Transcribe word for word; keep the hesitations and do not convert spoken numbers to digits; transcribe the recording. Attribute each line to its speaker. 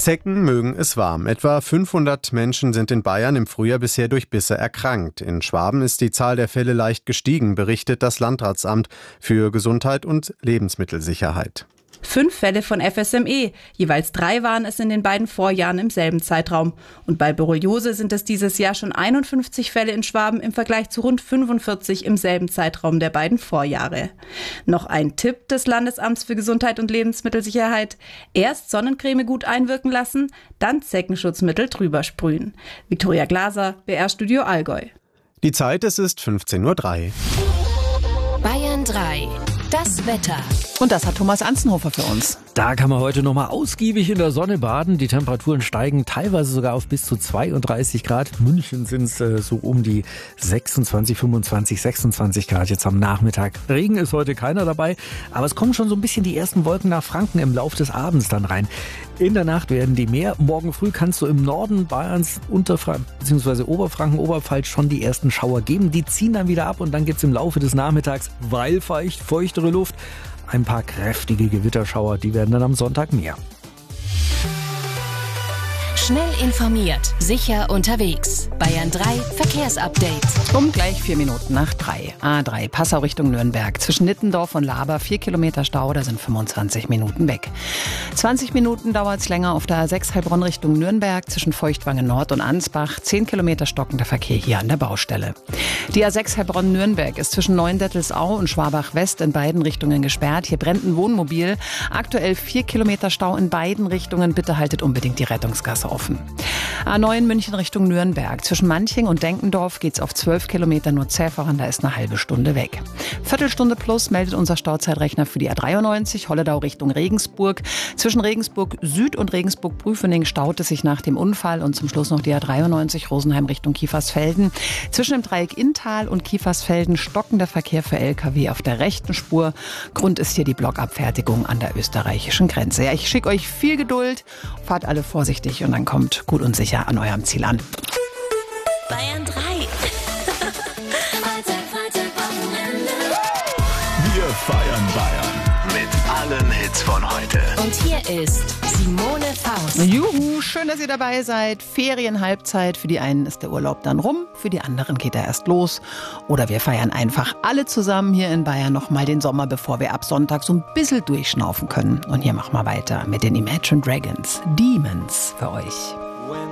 Speaker 1: Zecken mögen es warm. Etwa fünfhundert Menschen sind in Bayern im Frühjahr bisher durch Bisse erkrankt. In Schwaben ist die Zahl der Fälle leicht gestiegen, berichtet das Landratsamt für Gesundheit und Lebensmittelsicherheit.
Speaker 2: Fünf Fälle von F S M E, jeweils drei waren es in den beiden Vorjahren im selben Zeitraum. Und bei Borreliose sind es dieses Jahr schon einundfünfzig Fälle in Schwaben im Vergleich zu rund fünfundvierzig im selben Zeitraum der beiden Vorjahre. Noch ein Tipp des Landesamts für Gesundheit und Lebensmittelsicherheit: Erst Sonnencreme gut einwirken lassen, dann Zeckenschutzmittel drüber sprühen. Viktoria Glaser, B R Studio Allgäu.
Speaker 1: Die Zeit, es ist fünfzehn Uhr drei.
Speaker 3: Bayern drei. Das Wetter.
Speaker 4: Und das hat Thomas Anzenhofer für uns.
Speaker 5: Da kann man heute noch mal ausgiebig in der Sonne baden. Die Temperaturen steigen teilweise sogar auf bis zu zweiunddreißig Grad. München sind es äh, so um die sechsundzwanzig, fünfundzwanzig, sechsundzwanzig Grad jetzt am Nachmittag. Regen ist heute keiner dabei, aber es kommen schon so ein bisschen die ersten Wolken nach Franken im Laufe des Abends dann rein. In der Nacht werden die mehr. Morgen früh kannst du im Norden Bayerns, Unterfranken bzw. Oberfranken, Oberpfalz schon die ersten Schauer geben. Die ziehen dann wieder ab und dann gibt es im Laufe des Nachmittags, weil feucht, feuchtere Luft, ein paar kräftige Gewitterschauer, die werden dann am Sonntag mehr.
Speaker 3: Schnell informiert, sicher unterwegs. Bayern drei Verkehrsupdate.
Speaker 4: Um gleich vier Minuten nach drei. A drei Passau Richtung Nürnberg. Zwischen Nittendorf und Laber vier Kilometer Stau, da sind fünfundzwanzig Minuten weg. zwanzig Minuten dauert es länger auf der A sechs Heilbronn Richtung Nürnberg. Zwischen Feuchtwangen Nord und Ansbach zehn Kilometer stockender Verkehr hier an der Baustelle. Die A sechs Heilbronn Nürnberg ist zwischen Neuendettelsau und Schwabach West in beiden Richtungen gesperrt. Hier brennt ein Wohnmobil. Aktuell vier Kilometer Stau in beiden Richtungen. Bitte haltet unbedingt die Rettungsgasse offen. A neun München Richtung Nürnberg. Zwischen Manching und Denkendorf geht's auf zwölf Kilometer nur zäh voran, da ist eine halbe Stunde weg. Viertelstunde plus meldet unser Stauzeitrechner für die A dreiundneunzig Holledau Richtung Regensburg. Zwischen Regensburg Süd und Regensburg-Prüfening staut es sich nach dem Unfall und zum Schluss noch die A dreiundneunzig Rosenheim Richtung Kiefersfelden. Zwischen dem Dreieck Inntal und Kiefersfelden stockender Verkehr für L K W auf der rechten Spur. Grund ist hier die Blockabfertigung an der österreichischen Grenze. Ja, ich schicke euch viel Geduld, fahrt alle vorsichtig und dann kommt gut und sicher an eurem Ziel an.
Speaker 3: Bayern drei.
Speaker 6: Wir feiern Bayern mit allen Hits von heute.
Speaker 3: Und hier ist Simone Faust.
Speaker 4: Juhu, schön, dass ihr dabei seid. Ferienhalbzeit. Für die einen ist der Urlaub dann rum, für die anderen geht er erst los. Oder wir feiern einfach alle zusammen hier in Bayern nochmal den Sommer, bevor wir ab Sonntag so ein bisschen durchschnaufen können. Und hier machen wir weiter mit den Imagine Dragons. Demons für euch.